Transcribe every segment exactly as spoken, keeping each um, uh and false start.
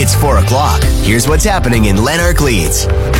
It's four o'clock. Here's what's happening in Lanark Leeds.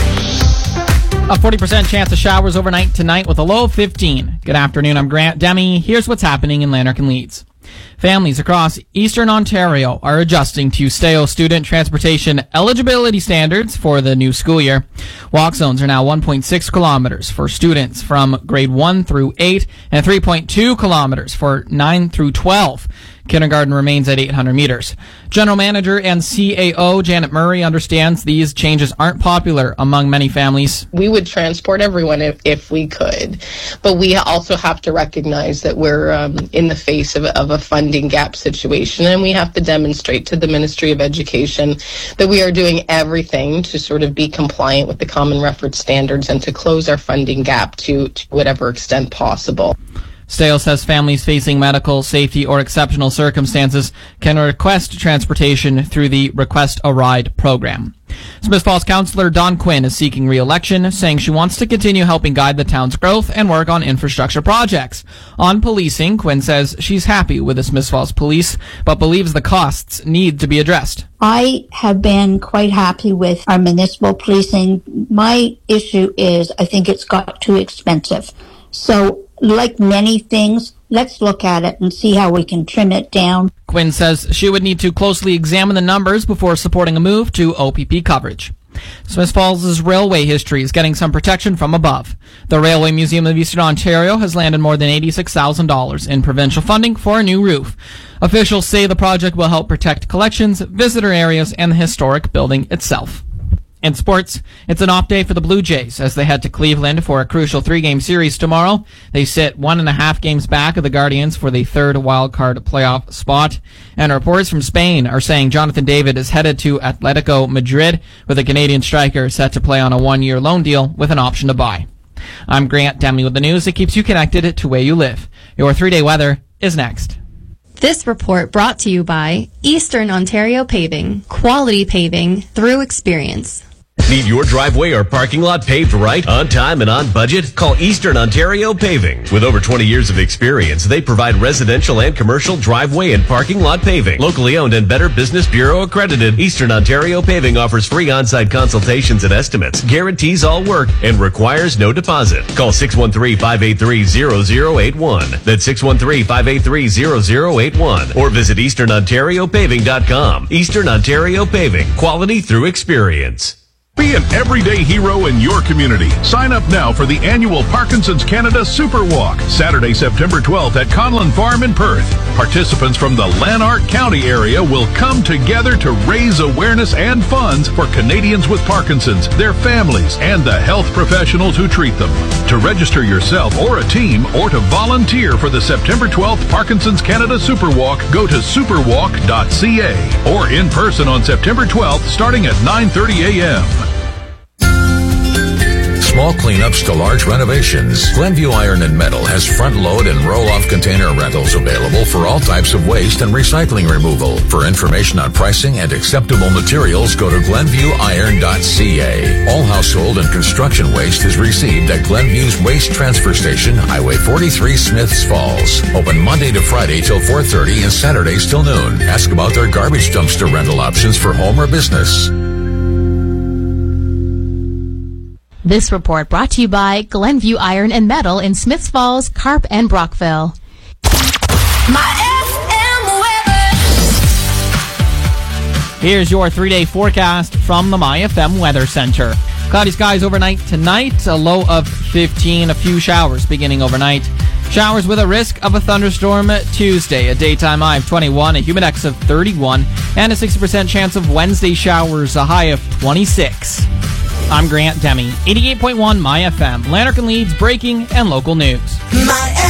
A forty percent chance of showers overnight tonight with a low of fifteen. Good afternoon, I'm Grant Demi. Here's what's happening in Lanark and Leeds. Families across Eastern Ontario are adjusting to S T E O student transportation eligibility standards for the new school year. Walk zones are now one point six kilometers for students from grade one through eight and three point two kilometers for nine through twelve. Kindergarten remains at eight hundred meters. General Manager and C A O Janet Murray understands these changes aren't popular among many families. We would transport everyone if, if we could, but we also have to recognize that we're um, in the face of, of a funding gap situation, and we have to demonstrate to the Ministry of Education that we are doing everything to sort of be compliant with the Common Reference Standards and to close our funding gap to, to whatever extent possible. S T E O says families facing medical, safety, or exceptional circumstances can request transportation through the Request a Ride program. Smith Falls Councillor Dawn Quinn is seeking re-election, saying she wants to continue helping guide the town's growth and work on infrastructure projects. On policing, Quinn says she's happy with the Smith Falls Police, but believes the costs need to be addressed. I have been quite happy with our municipal policing. My issue is I think it's got too expensive. So, like many things, let's look at it and see how we can trim it down. Quinn says she would need to closely examine the numbers before supporting a move to O P P coverage. Smith Falls' railway history is getting some protection from above. The Railway Museum of Eastern Ontario has landed more than eighty-six thousand dollars in provincial funding for a new roof. Officials say the project will help protect collections, visitor areas, and the historic building itself. In sports, it's an off day for the Blue Jays as they head to Cleveland for a crucial three-game series tomorrow. They sit one and a half games back of the Guardians for the third wildcard playoff spot. And reports from Spain are saying Jonathan David is headed to Atletico Madrid, with a Canadian striker set to play on a one-year loan deal with an option to buy. I'm Grant Demi with the news that keeps you connected to where you live. Your three-day weather is next. This report brought to you by Eastern Ontario Paving. Quality paving through experience. Need your driveway or parking lot paved right, on time, and on budget? Call Eastern Ontario Paving. With over twenty years of experience, they provide residential and commercial driveway and parking lot paving. Locally owned and Better Business Bureau accredited, Eastern Ontario Paving offers free on-site consultations and estimates, guarantees all work, and requires no deposit. Call six one three, five eight three, zero zero eight one. That's six one three, five eight three, zero zero eight one. Or visit eastern ontario paving dot com. Eastern Ontario Paving. Quality through experience. Be an everyday hero in your community. Sign up now for the annual Parkinson's Canada Super Walk, Saturday, September twelfth at Conlon Farm in Perth. Participants from the Lanark County area will come together to raise awareness and funds for Canadians with Parkinson's, their families, and the health professionals who treat them. To register yourself or a team or to volunteer for the September twelfth Parkinson's Canada Super Walk, go to superwalk dot c a or in person on September twelfth starting at nine thirty a.m. Small cleanups to large renovations. Glenview Iron and Metal has front load and roll off container rentals available for all types of waste and recycling removal. For information on pricing and acceptable materials, go to glenview iron dot c a. All household and construction waste is received at Glenview's Waste Transfer Station, Highway forty-three, Smiths Falls. Open Monday to Friday till four thirty and Saturdays till noon. Ask about their garbage dumpster rental options for home or business. This report brought to you by Glenview Iron and Metal in Smiths Falls, Carp, and Brockville. My F M weather. Here's your three-day forecast from the My F M Weather Center. Cloudy skies overnight tonight, a low of fifteen, a few showers beginning overnight. Showers with a risk of a thunderstorm Tuesday, a daytime high of twenty-one, a humidex of thirty-one, and a sixty percent chance of Wednesday showers, a high of twenty-six. I'm Grant Demi, eighty-eight point one My F M, Lanark and Leeds breaking and local news. My